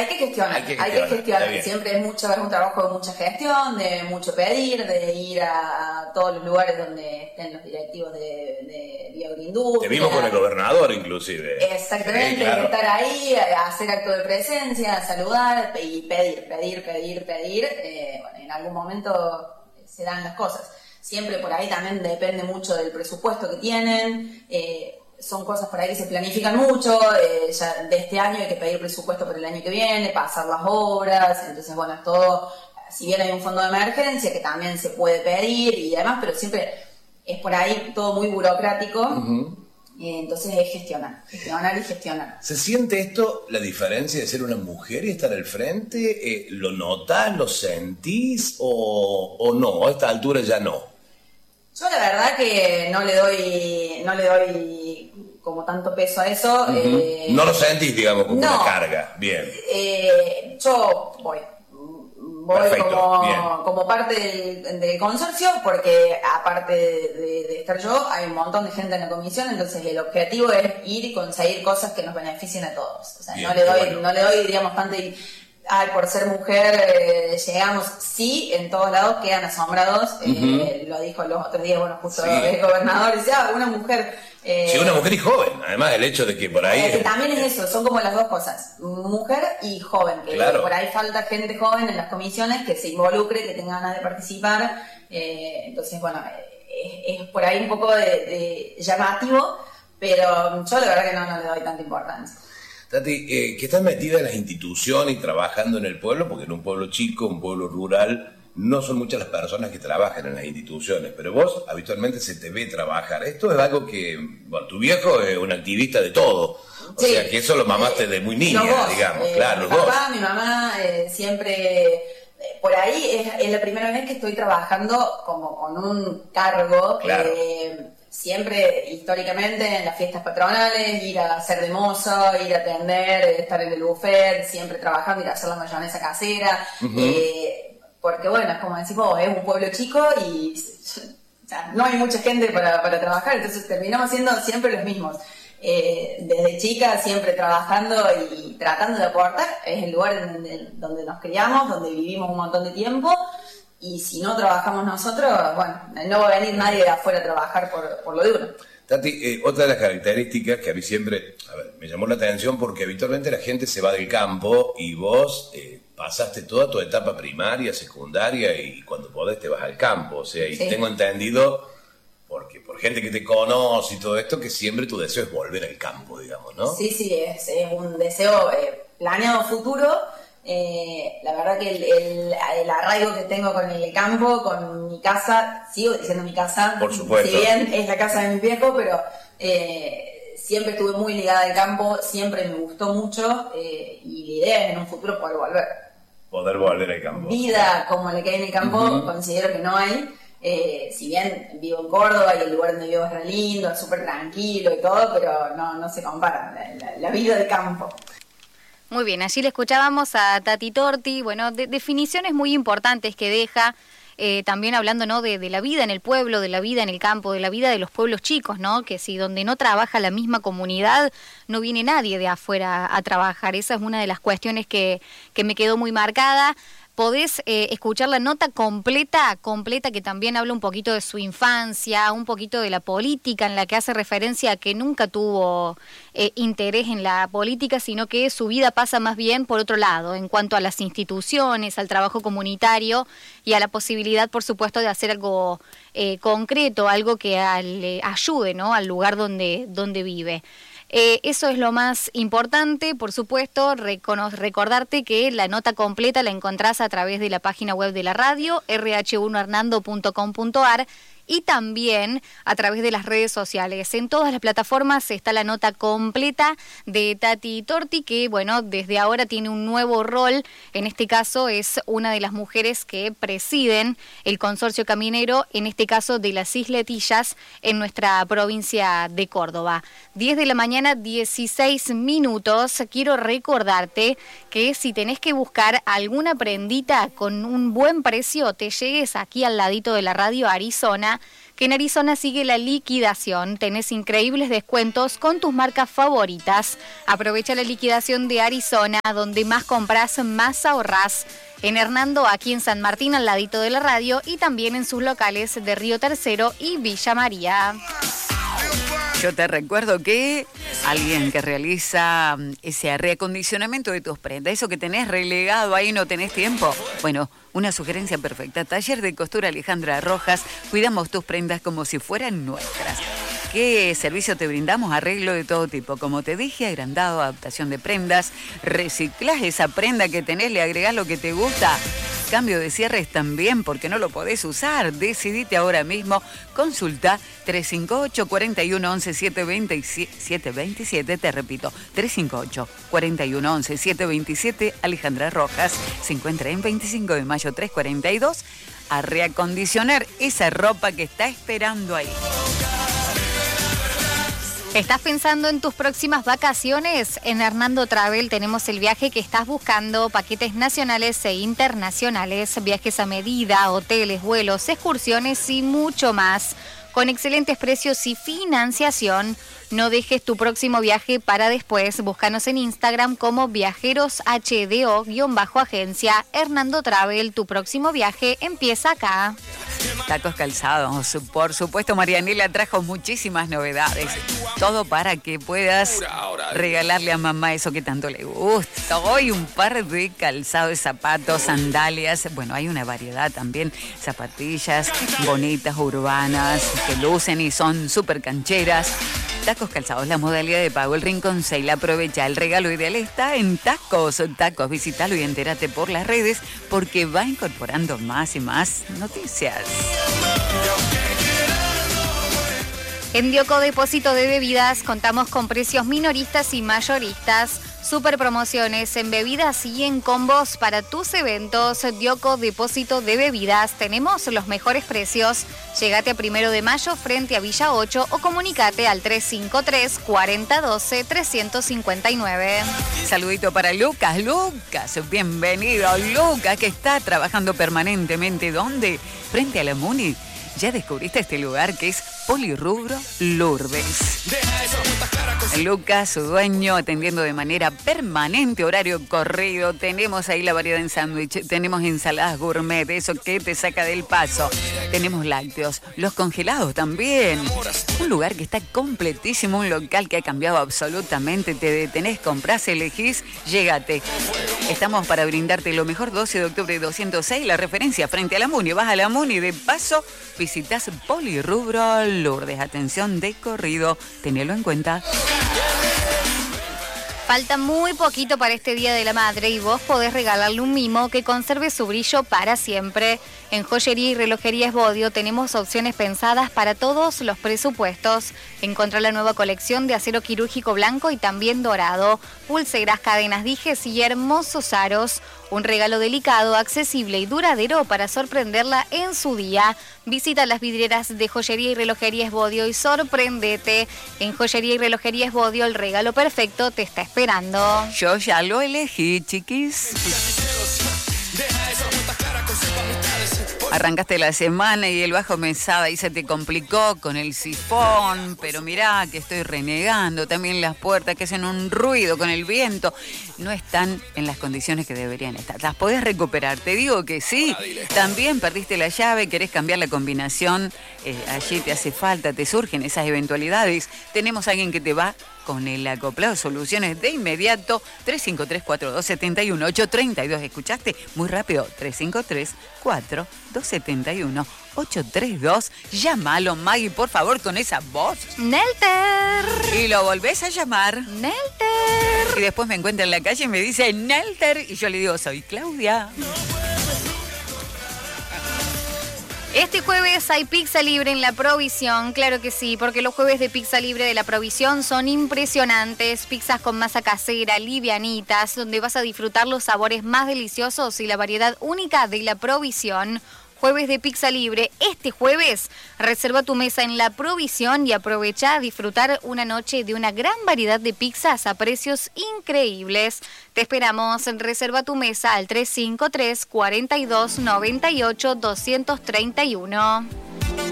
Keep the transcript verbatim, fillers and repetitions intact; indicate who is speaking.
Speaker 1: Hay que gestionar, hay que gestionar. Hay que gestionar. Siempre es mucho, es un trabajo de mucha gestión, de mucho pedir, de ir a, a todos los lugares donde estén los directivos de, de bioagroindustria.
Speaker 2: Te vimos con el gobernador, inclusive.
Speaker 1: Exactamente, sí, claro. Estar ahí, hacer acto de presencia, saludar y pedir, pedir, pedir, pedir. Eh, bueno, en algún momento se dan las cosas. Siempre por ahí también depende mucho del presupuesto que tienen. Eh, son cosas por ahí que se planifican mucho. Eh, ya de este año hay que pedir presupuesto para el año que viene, pasar las obras. Entonces, bueno, es todo. Si bien hay un fondo de emergencia que también se puede pedir y demás, pero siempre es por ahí todo muy burocrático. Uh-huh. Entonces es gestionar, gestionar y gestionar.
Speaker 2: ¿Se siente esto, la diferencia de ser una mujer y estar al frente? Eh, ¿Lo notás, lo sentís o, o no? A esta altura ya no.
Speaker 1: Yo la verdad que no le doy, no le doy como tanto peso a eso.
Speaker 2: Uh-huh. eh, no lo sentís, digamos, como no, una carga. Bien.
Speaker 1: Eh, yo voy. Voy Perfecto, como, como parte del, del consorcio, porque aparte de, de, de estar yo, hay un montón de gente en la comisión, entonces el objetivo es ir y conseguir cosas que nos beneficien a todos. O sea, Bien, no le doy, bueno. no le doy, diríamos, tanto, y, ay, por ser mujer eh, llegamos, sí, en todos lados quedan asombrados, uh-huh. eh, lo dijo los otros días, bueno, justo sí. el gobernador, dice, ah, una mujer...
Speaker 2: Eh, sí, una mujer y joven, además el hecho de que por ahí...
Speaker 1: Eh, que también es eso, son como las dos cosas, mujer y joven, que claro. por ahí falta gente joven en las comisiones que se involucre, que tenga ganas de participar, eh, entonces bueno, es, es por ahí un poco de, de llamativo, pero yo la verdad que no, no le doy tanta importancia.
Speaker 2: Tati, eh, que estás metida en las instituciones y trabajando en el pueblo, porque en un pueblo chico, un pueblo rural, no son muchas las personas que trabajan en las instituciones, pero vos habitualmente se te ve trabajar. Esto es algo que, bueno, tu viejo es un activista de todo, o sí, sea que eso lo mamaste eh, de muy niña, no vos, digamos,
Speaker 1: eh,
Speaker 2: claro,
Speaker 1: mi
Speaker 2: los
Speaker 1: papá,
Speaker 2: dos.
Speaker 1: Mi mamá, eh, siempre, eh, por ahí es, es la primera vez que estoy trabajando como con un cargo,
Speaker 2: claro.
Speaker 1: eh, siempre históricamente en las fiestas patronales, ir a hacer de mozo, ir a atender, estar en el buffet, siempre trabajando, ir a hacer la mayonesa casera, uh-huh. eh, porque bueno, es como decís vos, es un pueblo chico y o sea, no hay mucha gente para, para trabajar, entonces terminamos siendo siempre los mismos. Eh, desde chica siempre trabajando y tratando de aportar, es el lugar donde, donde nos criamos, donde vivimos un montón de tiempo, y si no trabajamos nosotros, bueno, no va a venir nadie de afuera a trabajar por, por lo duro.
Speaker 2: Tati, eh, otra de las características que a mí siempre, a ver, me llamó la atención porque habitualmente la gente se va del campo y vos... Eh, pasaste toda tu etapa primaria, secundaria y cuando podés te vas al campo, o sea, y sí. tengo entendido, porque por gente que te conoce y todo esto, que siempre tu deseo es volver al campo, digamos, ¿no?
Speaker 1: Sí, sí, es, es un deseo eh, planeado futuro, eh, la verdad que el, el, el arraigo que tengo con el campo, con mi casa, sigo diciendo mi casa,
Speaker 2: por supuesto.
Speaker 1: Si bien es la casa de mi viejo, pero... Eh, siempre estuve muy ligada al campo, siempre me gustó mucho eh, y la idea es en un futuro poder volver.
Speaker 2: Poder volver al campo.
Speaker 1: Vida como la que hay en el campo, uh-huh. considero que no hay. Eh, si bien vivo en Córdoba y el lugar donde vivo es re lindo, es súper tranquilo y todo, pero no, no se compara la, la, la vida del campo.
Speaker 3: Muy bien, allí le escuchábamos a Tati Torti, bueno, de, definiciones muy importantes que deja. Eh, también hablando, ¿no?, de, de la vida en el pueblo, de la vida en el campo, de la vida de los pueblos chicos, ¿no? Que si donde no trabaja la misma comunidad, no viene nadie de afuera a trabajar. Esa es una de las cuestiones que, que me quedó muy marcada. Podés eh, escuchar la nota completa, completa, que también habla un poquito de su infancia, un poquito de la política, en la que hace referencia a que nunca tuvo eh, interés en la política, sino que su vida pasa más bien por otro lado, en cuanto a las instituciones, al trabajo comunitario y a la posibilidad, por supuesto, de hacer algo eh, concreto, algo que le ayude, ¿no?, al lugar donde, donde vive. Eh, eso es lo más importante, por supuesto, recono- recordarte que la nota completa la encontrás a través de la página web de la radio, erre hache uno hernando punto com punto a r, y también a través de las redes sociales. En todas las plataformas está la nota completa de Tati Torti, que bueno, desde ahora tiene un nuevo rol. En este caso es una de las mujeres que presiden el consorcio caminero, en este caso de las Isletillas, en nuestra provincia de Córdoba. diez de la mañana, dieciséis minutos. Quiero recordarte que si tenés que buscar alguna prendita con un buen precio, te llegues aquí al ladito de la radio Arizona, que en Arizona sigue la liquidación. Tenés increíbles descuentos con tus marcas favoritas. Aprovecha la liquidación de Arizona, donde más compras, más ahorrás. En Hernando, aquí en San Martín, al ladito de la radio, y también en sus locales de Río Tercero y Villa María.
Speaker 4: Yo te recuerdo que alguien que realiza ese reacondicionamiento de tus prendas, eso que tenés relegado ahí, no tenés tiempo. Bueno, una sugerencia perfecta. Taller de costura Alejandra Rojas. Cuidamos tus prendas como si fueran nuestras. ¿Qué servicio te brindamos? Arreglo de todo tipo. Como te dije, agrandado, adaptación de prendas. Reciclás esa prenda que tenés, le agregás lo que te gusta. Cambio de cierres también, porque no lo podés usar. Decidite ahora mismo. Consulta tres cinco ocho, cuatro uno once, siete veintisiete. Te repito, tres cinco ocho, cuatro uno once, siete veintisiete. Alejandra Rojas se encuentra en veinticinco de mayo trescientos cuarenta y dos. A reacondicionar esa ropa que está esperando ahí.
Speaker 3: ¿Estás pensando en tus próximas vacaciones? En Hernando Travel tenemos el viaje que estás buscando, paquetes nacionales e internacionales, viajes a medida, hoteles, vuelos, excursiones y mucho más. Con excelentes precios y financiación. No dejes tu próximo viaje para después. Búscanos en Instagram como Viajeros H D O-agencia. Hernando Travel, tu próximo viaje empieza acá.
Speaker 4: Tacos calzados, por supuesto. Marianela trajo muchísimas novedades. Todo para que puedas regalarle a mamá eso que tanto le gusta. Hoy un par de calzados, zapatos, sandalias. Bueno, hay una variedad también. Zapatillas bonitas, urbanas, que lucen y son súper cancheras. Tacos calzados, la modalidad de pago, el Rincón Sale. Aprovecha, el regalo ideal está en Tacos. Tacos, visítalo y entérate por las redes porque va incorporando más y más noticias.
Speaker 3: En Dioco Depósito de Bebidas contamos con precios minoristas y mayoristas. Super promociones en bebidas y en combos para tus eventos. Dioco Depósito de Bebidas. Tenemos los mejores precios. Llegate a primero de mayo frente a Villa ocho o comunicate al tres cinco tres, cuatro cero uno dos, tres cinco nueve.
Speaker 4: Saludito para Lucas. Lucas, bienvenido. Lucas, que está trabajando permanentemente. ¿Dónde? Frente a la Muni. Ya descubriste este lugar que es Polirrubro Lourdes. Lucas, su dueño, atendiendo de manera permanente, horario corrido. Tenemos ahí la variedad en sándwich, tenemos ensaladas gourmet, eso que te saca del paso. Tenemos lácteos, los congelados también. Un lugar que está completísimo, un local que ha cambiado absolutamente. Te detenés, comprás, elegís, llégate. Estamos para brindarte lo mejor. Doce de octubre doscientos seis, la referencia frente a la Muni. Vas a la Muni, de paso visitas Polirrubro Lourdes. Atención de corrido, tenelo en cuenta.
Speaker 3: Falta muy poquito para este Día de la Madre y vos podés regalarle un mimo que conserve su brillo para siempre. En Joyería y Relojería Esbodio tenemos opciones pensadas para todos los presupuestos. Encontrá la nueva colección de acero quirúrgico blanco y también dorado, pulseras, cadenas, dijes y hermosos aros. Un regalo delicado, accesible y duradero para sorprenderla en su día. Visita las vidrieras de Joyería y Relojería Esbodio y sorprendete. En Joyería y Relojería Esbodio el regalo perfecto te está esperando.
Speaker 4: Yo ya lo elegí, chiquis. Arrancaste la semana y el bajo mesada y se te complicó con el sifón, pero mirá que estoy renegando, también las puertas que hacen un ruido con el viento, no están en las condiciones que deberían estar. ¿Las podés recuperar? Te digo que sí. También perdiste la llave, querés cambiar la combinación, eh, allí te hace falta, te surgen esas eventualidades. Tenemos a alguien que te va con el acoplado soluciones de inmediato. Tres cinco tres, cuatro dos siete uno, ocho tres dos. ¿Escuchaste? Muy rápido. tres cinco tres, cuatro dos siete uno, ocho tres dos. Llámalo, Maggie, por favor, con esa voz.
Speaker 3: ¡Nelter!
Speaker 4: Y lo volvés a llamar.
Speaker 3: ¡Nelter!
Speaker 4: Y después me encuentra en la calle y me dice Nelter. Y yo le digo, soy Claudia.
Speaker 3: Este jueves hay pizza libre en La Provisión, claro que sí, porque los jueves de pizza libre de La Provisión son impresionantes. Pizzas con masa casera, livianitas, donde vas a disfrutar los sabores más deliciosos y la variedad única de La Provisión. Jueves de pizza libre. Este jueves reserva tu mesa en La Provisión y aprovecha a disfrutar una noche de una gran variedad de pizzas a precios increíbles. Te esperamos. Reserva tu mesa al tres cinco tres, cuatro dos, nueve ocho, dos tres uno.